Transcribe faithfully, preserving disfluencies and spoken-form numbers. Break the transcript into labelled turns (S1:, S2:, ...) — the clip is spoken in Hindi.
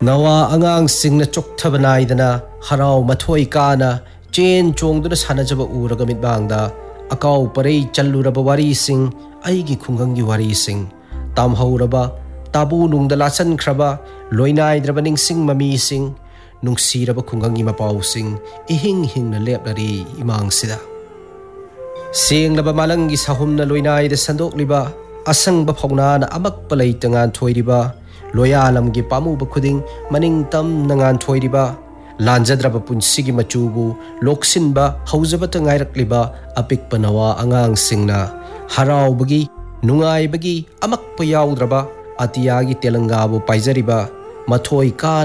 S1: नवा आंगांग सिंह चोक्थब नाइदना हराव मथोई काना चेन चोंगदुना सानजब उरग मितबांगदा अकाउ परई चल्लुरब वारी सिंह अइगी खुंगंगी वारी सिंह तामहौरबा ताबू नुंगदा लाचनख्रबा लोइनाइद्रब निंगसिंग ममी सिंह नुंगसीरब खुंगंगी मपाउ सिंह इहिंग हिंगना लेपलरी इमांगसिदा सेंगलबा मालंगी साहुमना लोइनाइद संदोकलिबा असंगबा फौनाना अमक्पा लैतंगान थोइरिबा लोयालमगी पामुब खुदिंग मनिंग तम नंगान थोइरिबा लांजद्रब पुंसिगी मचुबु लोकसिनबा हौजबत ngairakliba apikpa nawa angang singna haraubagi nungaibagi amakpa yaudraba atiyagi telangabu paijariba mathoi ka